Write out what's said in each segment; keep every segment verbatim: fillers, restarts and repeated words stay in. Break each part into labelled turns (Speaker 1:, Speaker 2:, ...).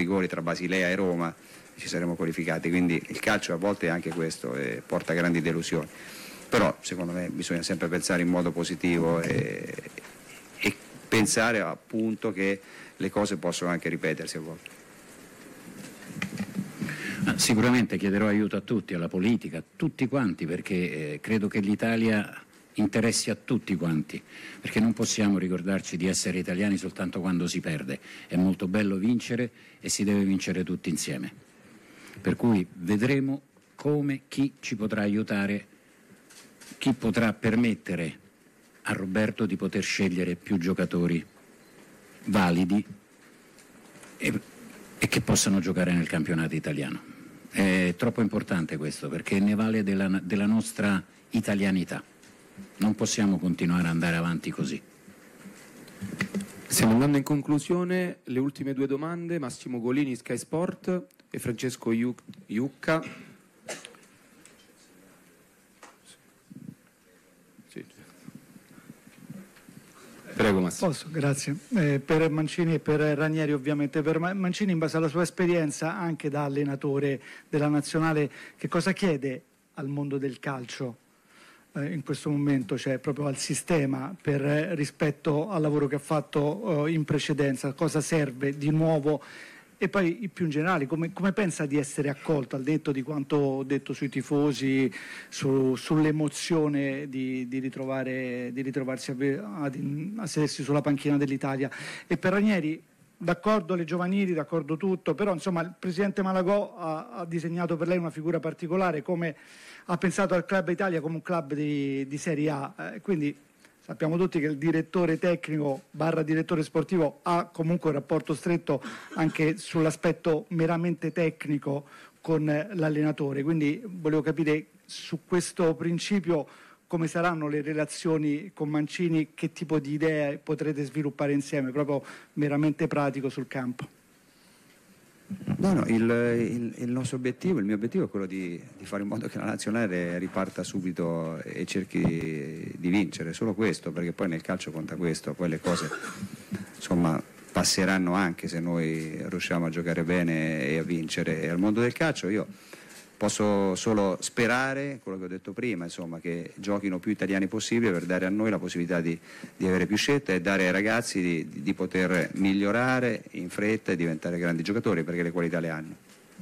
Speaker 1: rigori tra Basilea e Roma ci saremmo qualificati, quindi il calcio a volte è anche questo e porta grandi delusioni, però secondo me bisogna sempre pensare in modo positivo e, e pensare appunto che le cose possono anche ripetersi a volte.
Speaker 2: Sicuramente chiederò aiuto a tutti, alla politica, a tutti quanti, perché eh, credo che l'Italia interessi a tutti quanti, perché non possiamo ricordarci di essere italiani soltanto quando si perde. È molto bello vincere e si deve vincere tutti insieme. Per cui vedremo come chi ci potrà aiutare, chi potrà permettere a Roberto di poter scegliere più giocatori validi e, e che possano giocare nel campionato italiano. È troppo importante questo, perché ne vale della, della nostra italianità. Non possiamo continuare ad andare avanti così.
Speaker 3: Stiamo andando in conclusione. Le ultime due domande: Massimo Golini, Sky Sport, e Francesco Iucca. Sì. Prego Massimo.
Speaker 4: Posso, grazie. Eh, per Mancini e per Ranieri ovviamente. Per Mancini, in base alla sua esperienza anche da allenatore della nazionale, che cosa chiede al mondo del calcio eh, in questo momento, cioè proprio al sistema, per eh, rispetto al lavoro che ha fatto eh, in precedenza? Cosa serve di nuovo? E poi più in generale, come, come pensa di essere accolto, al detto di quanto ho detto sui tifosi, su, sull'emozione di, di, ritrovare, di ritrovarsi a, a, a sedersi sulla panchina dell'Italia? E per Ranieri, d'accordo le giovanili, d'accordo tutto, però insomma il presidente Malagò ha, ha disegnato per lei una figura particolare, come ha pensato al Club Italia come un club di, di Serie A, eh, quindi sappiamo tutti che il direttore tecnico barra direttore sportivo ha comunque un rapporto stretto anche sull'aspetto meramente tecnico con l'allenatore, quindi volevo capire su questo principio come saranno le relazioni con Mancini, che tipo di idee potrete sviluppare insieme, proprio meramente pratico sul campo.
Speaker 1: No, no, il, il, il nostro obiettivo, il mio obiettivo è quello di, di fare in modo che la nazionale riparta subito e cerchi di vincere, solo questo, perché poi nel calcio conta questo, poi le cose insomma passeranno anche se noi riusciamo a giocare bene e a vincere. E al mondo del calcio io posso solo sperare, quello che ho detto prima, insomma, che giochino più italiani possibile per dare a noi la possibilità di, di avere più scelte e dare ai ragazzi di, di, di poter migliorare in fretta e diventare grandi giocatori, perché le qualità le hanno.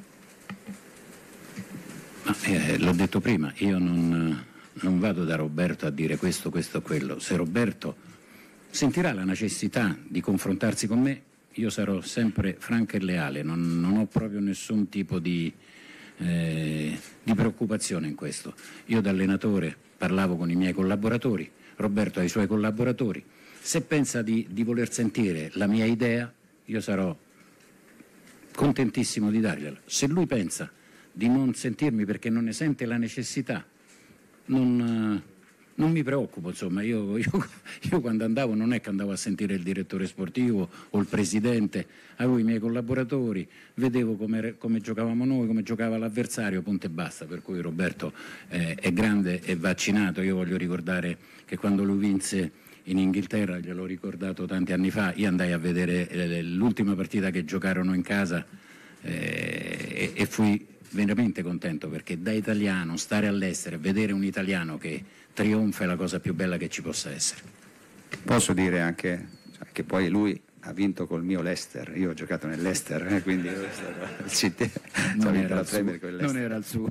Speaker 2: Ma, eh, l'ho detto prima, io non, non vado da Roberto a dire questo, questo, quello. Se Roberto sentirà la necessità di confrontarsi con me, io sarò sempre franco e leale, non, non ho proprio nessun tipo di Eh, di preoccupazione in questo. Io da allenatore parlavo con i miei collaboratori, Roberto ha i suoi collaboratori. Se pensa di, di voler sentire la mia idea, io sarò contentissimo di dargliela. Se lui pensa di non sentirmi perché non ne sente la necessità, non, non mi preoccupo, insomma, io, io, io quando andavo non è che andavo a sentire il direttore sportivo o il presidente, avevo i miei collaboratori, vedevo come, come giocavamo noi, come giocava l'avversario, punto e basta. Per cui Roberto eh, è grande e vaccinato. Io voglio ricordare che quando lui vinse in Inghilterra, gliel'ho ricordato tanti anni fa, io andai a vedere eh, l'ultima partita che giocarono in casa eh, e, e fui veramente contento, perché da italiano stare all'estero e vedere un italiano che trionfa è la cosa più bella che ci possa essere.
Speaker 1: Posso dire anche cioè, che poi lui ha vinto col mio Leicester, io ho giocato nell'Leicester, eh, quindi
Speaker 2: non, era la Premier con il non era il suo.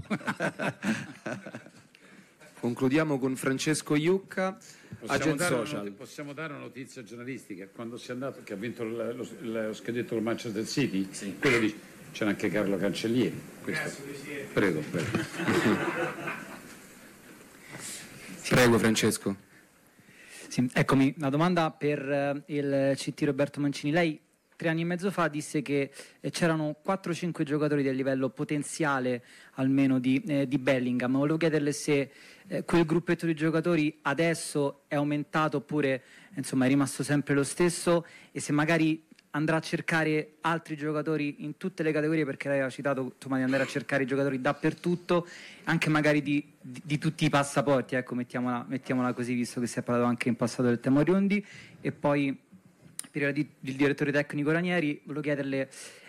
Speaker 3: Concludiamo con Francesco Iucca.
Speaker 5: Possiamo dare, not- possiamo dare una notizia giornalistica: quando si è andato, che ha vinto lo, lo, lo scudetto del Manchester City, sì. Quello di, c'era anche Carlo Cancellieri. Questo. Prego, prego.
Speaker 3: Sì. Prego Francesco.
Speaker 6: Sì, eccomi, una domanda per uh, il C T Roberto Mancini. Lei tre anni e mezzo fa disse che eh, c'erano quattro cinque giocatori del livello potenziale almeno di, eh, di Bellingham. Volevo chiederle se eh, quel gruppetto di giocatori adesso è aumentato oppure insomma è rimasto sempre lo stesso, e se magari andrà a cercare altri giocatori in tutte le categorie, perché lei aveva citato insomma, di andare a cercare i giocatori dappertutto, anche magari di, di, di tutti i passaporti, ecco, mettiamola, mettiamola così, visto che si è parlato anche in passato del tema Riondi. E poi per il, il direttore tecnico Ranieri volevo chiederle